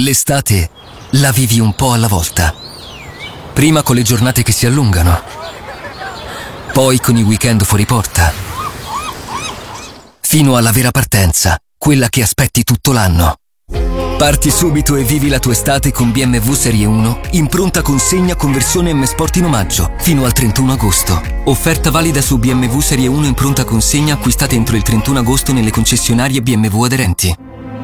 L'estate la vivi un po' alla volta. Prima con le giornate che si allungano, poi con i weekend fuori porta, fino alla vera partenza, quella che aspetti tutto l'anno. Parti subito e vivi la tua estate con BMW Serie 1 in pronta consegna con versione M Sport in omaggio fino al 31 agosto. Offerta valida su BMW Serie 1 in pronta consegna acquistate entro il 31 agosto nelle concessionarie BMW aderenti.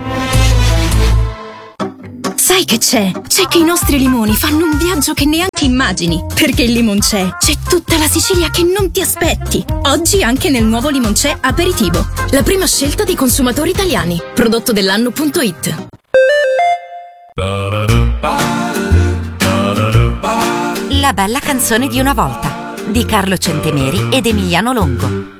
Sai che c'è? C'è che i nostri limoni fanno un viaggio che neanche immagini. Perché il Limoncè c'è tutta la Sicilia che non ti aspetti. Oggi anche nel nuovo Limoncè Aperitivo. La prima scelta dei consumatori italiani. Prodotto dell'anno.it. La bella canzone di una volta di Carlo Centemeri ed Emiliano Longo.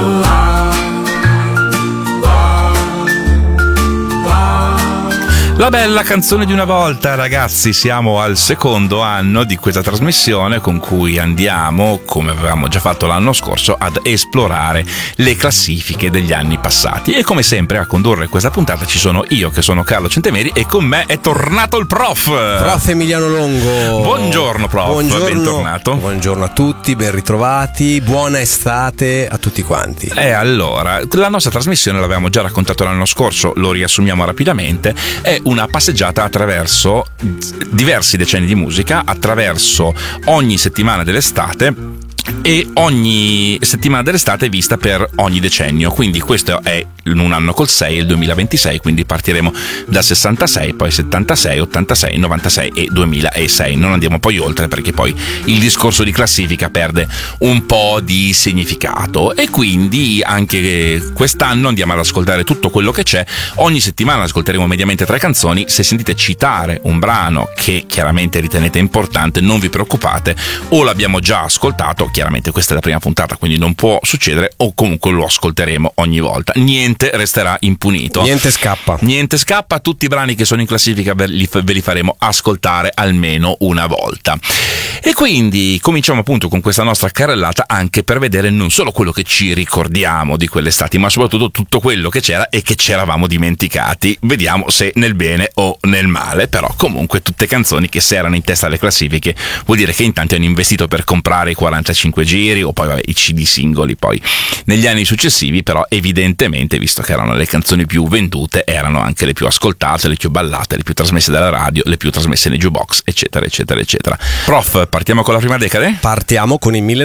La bella canzone di una volta, ragazzi, siamo al secondo anno di questa trasmissione con cui andiamo, come avevamo già fatto l'anno scorso, ad esplorare le classifiche degli anni passati. E come sempre a condurre questa puntata ci sono io, che sono Carlo Centemeri, e con me è tornato il prof Emiliano Longo. Buongiorno prof, buongiorno, bentornato. Buongiorno a tutti, ben ritrovati, buona estate a tutti quanti. Allora, la nostra trasmissione l'avevamo già raccontato l'anno scorso, lo riassumiamo rapidamente, è una passeggiata attraverso diversi decenni di musica, attraverso ogni settimana dell'estate, e ogni settimana dell'estate è vista per ogni decennio. Quindi questo è un anno col 6, il 2026, quindi partiremo dal 66, poi 76, 86, 96 e 2006. Non andiamo poi oltre, perché poi il discorso di classifica perde un po' di significato. E quindi anche quest'anno andiamo ad ascoltare tutto quello che c'è. Ogni settimana ascolteremo mediamente 3 canzoni. Se sentite citare un brano che chiaramente ritenete importante, non vi preoccupate, o l'abbiamo già ascoltato, chiaramente questa è la prima puntata, quindi non può succedere, o comunque lo ascolteremo ogni volta. Niente resterà impunito. Niente scappa. Tutti i brani che sono in classifica ve li faremo ascoltare almeno una volta. E quindi cominciamo appunto con questa nostra carrellata, anche per vedere non solo quello che ci ricordiamo di quell'estate, ma soprattutto tutto quello che c'era e che ci eravamo dimenticati. Vediamo se nel bene o nel male, però comunque tutte canzoni che se erano in testa alle classifiche vuol dire che in tanti hanno investito per comprare i 45 giri o poi i CD singoli poi negli anni successivi. Però evidentemente, visto che erano le canzoni più vendute, erano anche le più ascoltate, le più ballate, le più trasmesse dalla radio, le più trasmesse nei jukebox, eccetera eccetera eccetera. Prof, partiamo con la prima decade? Partiamo con il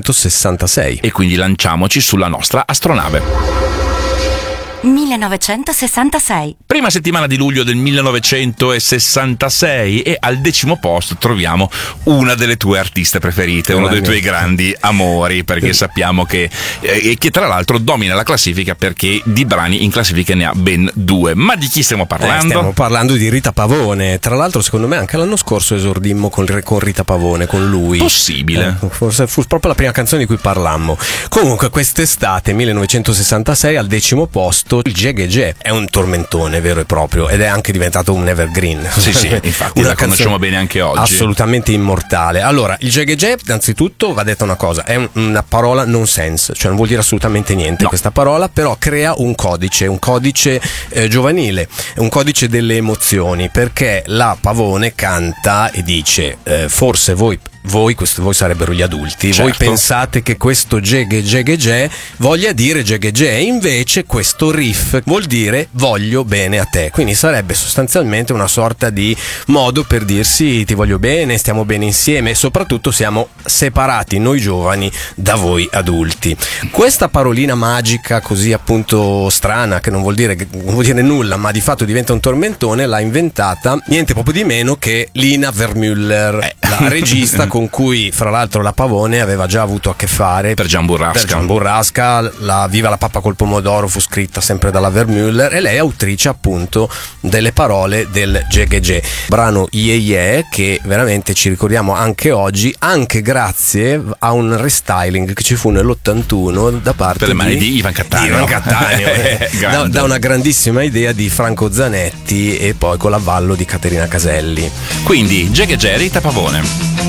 1966 e quindi lanciamoci sulla nostra astronave. 1966. Prima settimana di luglio del 1966, e al 10° posto troviamo una delle tue artiste preferite, uno dei tuoi grandi amori, perché sappiamo che tra l'altro domina la classifica, perché di brani in classifica ne ha ben 2. Ma di chi stiamo parlando? Stiamo parlando di Rita Pavone. Tra l'altro secondo me anche l'anno scorso esordimmo con Rita Pavone, con lui. Possibile. Forse fu proprio la prima canzone di cui parlammo. Comunque quest'estate 1966 al 10° posto il Jeghe Ge. È un tormentone vero e proprio, ed è anche diventato un evergreen. Sì, infatti la conosciamo bene anche oggi. Assolutamente immortale. Allora, il Jeghe Ge, innanzitutto va detta una cosa, è una parola nonsense, cioè non vuol dire assolutamente niente questa parola, però crea un codice giovanile, un codice delle emozioni, perché la Pavone canta e dice forse voi sarebbero gli adulti, certo. Voi pensate che questo Jeghe Ge voglia dire Jeghe Ge, invece questo riff vuol dire voglio bene a te, quindi sarebbe sostanzialmente una sorta di modo per dirsi ti voglio bene, stiamo bene insieme, e soprattutto siamo separati noi giovani da voi adulti. Questa parolina magica così appunto strana, che non vuol dire nulla, ma di fatto diventa un tormentone, l'ha inventata niente proprio di meno che Lina Vermüller, la regista con cui fra l'altro la Pavone aveva già avuto a che fare per Gian Burrasca. La Viva la pappa col pomodoro fu scritta sempre dalla Vermüller, e lei è autrice appunto delle parole del Jeghe Ge, brano Ye Ye, che veramente ci ricordiamo anche oggi, anche grazie a un restyling che ci fu nell'81 da parte per le mani di Ivan Cattaneo, da una grandissima idea di Franco Zanetti, e poi con l'avallo di Caterina Caselli. Quindi Jeghe Ge, Rita Pavone.